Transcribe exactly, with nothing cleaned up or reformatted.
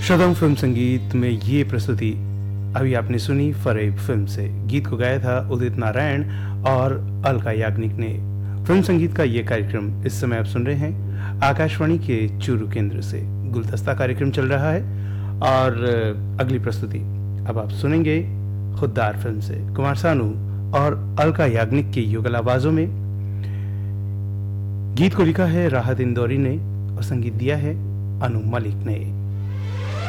शदम film संगीत में ये प्रस्तुति अभी आपने सुनी फरेब फिल्म से। गीत को गाया था उदित नारायण और अलका याग्निक ने। फिल्म संगीत का ये कार्यक्रम इस समय आप सुन रहे हैं आकाशवाणी के चूरू केंद्र से। गुलदस्ता कार्यक्रम चल रहा है और अगली प्रस्तुति अब आप सुनेंगे खुद्दार फिल्म से। कुमार सानू और अलका याग्निक की युगल आवाजों में। गीत को लिखा है राहत इंदौरी ने और संगीत दिया है अनु मलिक ने।